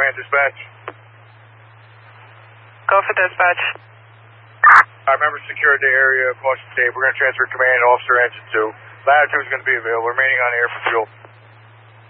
command dispatch. Go for dispatch. Alright, members secured the area, caution tape. We're going to transfer command to Officer Engine 2. Latitude is going to be available, remaining on air for fuel.